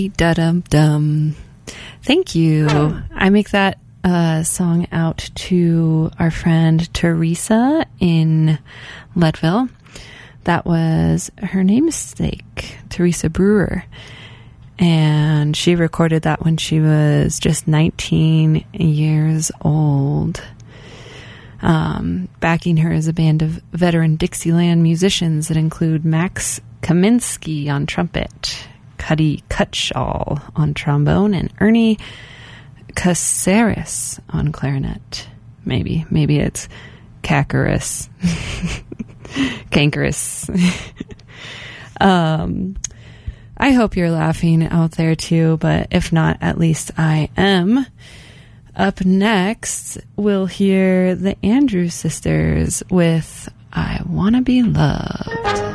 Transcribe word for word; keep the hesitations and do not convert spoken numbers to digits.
Da-dum-dum. Thank you. I make that uh, song out to our friend Teresa in Leadville. That was her namesake, Teresa Brewer. And she recorded that when she was just nineteen years old. Um, backing her is a band of veteran Dixieland musicians that include Max Kaminsky on trumpet, Cuddy Cutshaw on trombone, and Ernie Caceres on clarinet. Maybe. Maybe it's Cacarus. Cankerous. um, I hope you're laughing out there too, but if not, at least I am. Up next, we'll hear the Andrews Sisters with I Wanna Be Loved.